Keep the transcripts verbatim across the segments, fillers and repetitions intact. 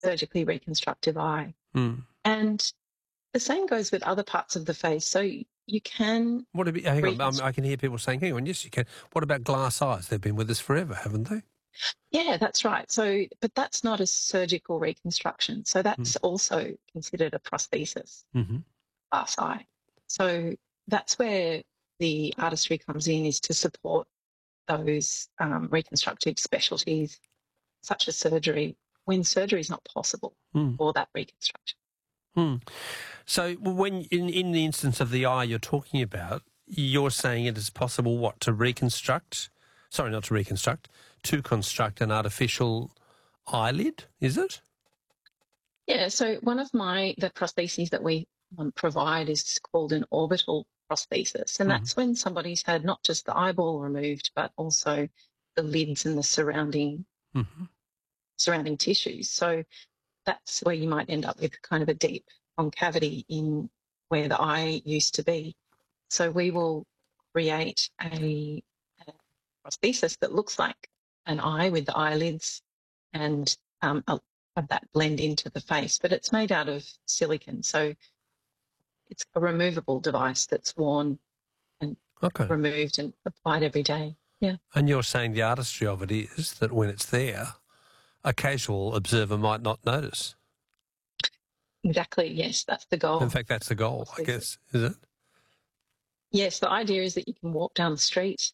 surgically reconstructive eye. Mm. And the same goes with other parts of the face. So you can... What about, hang on, um, reconstru- I can hear people saying, hang on, yes, you can. What about glass eyes? They've been with us forever, haven't they? Yeah, that's right. So, but that's not a surgical reconstruction. So that's Mm. also considered a prosthesis, Mm-hmm. glass eye. So that's where the artistry comes in, is to support those um, reconstructive specialties such as surgery when surgery is not possible Mm. for that reconstruction. Mm. So when in, in the instance of the eye you're talking about, you're saying it is possible, what, to reconstruct, sorry, not to reconstruct, to construct an artificial eyelid, is it? Yeah, so one of my, the prostheses that we um, provide is called an orbital prosthesis. And Mhm. that's when somebody's had not just the eyeball removed, but also the lids and the surrounding Mm-hmm. surrounding tissues. So that's where you might end up with kind of a deep concavity in where the eye used to be. So we will create a, a prosthesis that looks like an eye with the eyelids and um, a, have that blend into the face. But it's made out of silicon. So it's a removable device that's worn and Okay. removed and applied every day. Yeah. And you're saying the artistry of it is that when it's there, a casual observer might not notice. Exactly. Yes, that's the goal. In fact, that's the goal, I guess, is it? Yes, the idea is that you can walk down the street.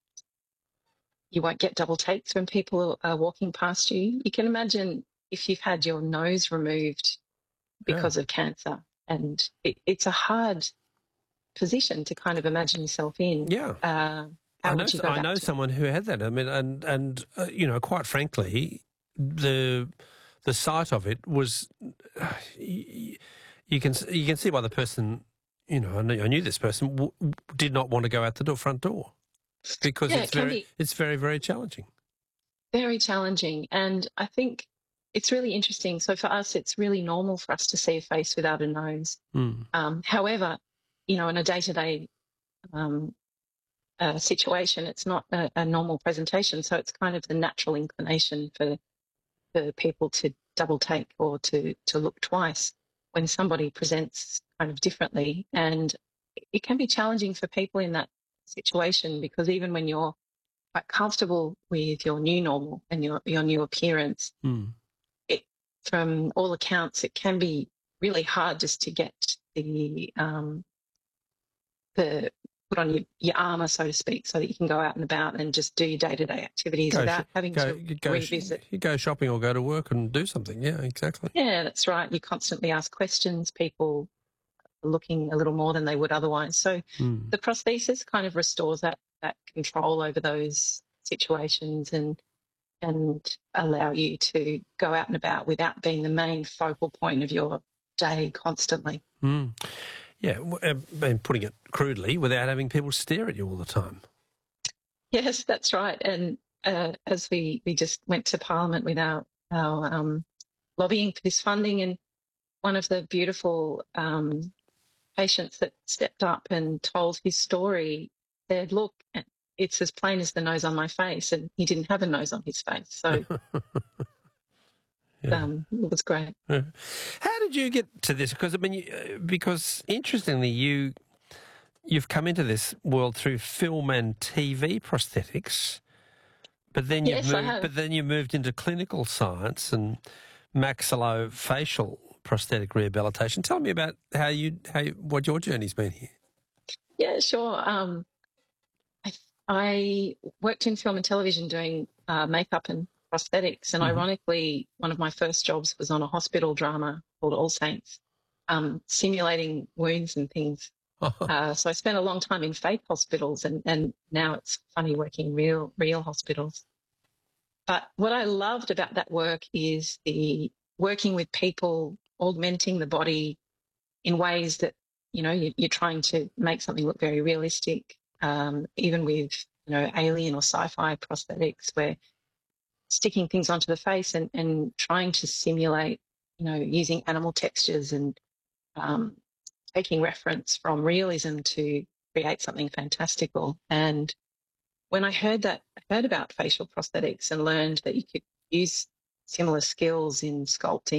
You won't get double takes when people are walking past you. You can imagine if you've had your nose removed because Yeah. of cancer, and it, it's a hard position to kind of imagine yourself in. Yeah. Uh, how I know, would you go I back know to someone who had that. I mean, and, and uh, you know, quite frankly, the the sight of it was, uh, you, you can you can see why the person, you know, I knew, I knew this person w- did not want to go out the door, front door, because Yeah, it's it can very be it's very very challenging. very challenging. And I think it's really interesting. So for us, it's really normal for us to see a face without a nose. Mm. Um, however, you know, in a day-to-day um, uh, situation, it's not a, a normal presentation. So it's kind of the natural inclination for for people to double take or to to look twice when somebody presents kind of differently. And it can be challenging for people in that situation, because even when you're quite comfortable with your new normal and your your new appearance, Mm. it, from all accounts, it can be really hard just to get the um, the put on your, your armour, so to speak, so that you can go out and about and just do your day-to-day activities Go without sh- having go to you go sh- revisit. you go shopping or go to work and do something. Yeah, exactly. Yeah, that's right. You constantly ask questions. People are looking a little more than they would otherwise. So Mm. the prosthesis kind of restores that that control over those situations and and allow you to go out and about without being the main focal point of your day constantly. Mm. Yeah, w- uh, and putting it crudely, without having people stare at you all the time. Yes, that's right. And uh, as we, we just went to Parliament with our, our um, lobbying for this funding, and one of the beautiful um, patients that stepped up and told his story said, look, it's as plain as the nose on my face, and he didn't have a nose on his face. So Yeah. um, it was great. Yeah. How did you get to this? Because I mean, you, uh, because interestingly, you you've come into this world through film and T V prosthetics, but then you've Yes, I moved, have. but then you moved into clinical science and maxillofacial prosthetic rehabilitation. Tell me about how you how you, what your journey's been here. Yeah, sure. Um, I, I worked in film and television doing uh, makeup and prosthetics, and Mhm. ironically, one of my first jobs was on a hospital drama called All Saints, um, simulating wounds and things. Uh, so I spent a long time in fake hospitals, and, and now it's funny working real real hospitals. But what I loved about that work is the working with people, augmenting the body in ways that, you know, you, you're trying to make something look very realistic, um, even with, you know, alien or sci-fi prosthetics, where sticking things onto the face and, and trying to simulate, you know, using animal textures and um, taking reference from realism to create something fantastical. And when I heard that, I heard about facial prosthetics and learned that you could use similar skills in sculpting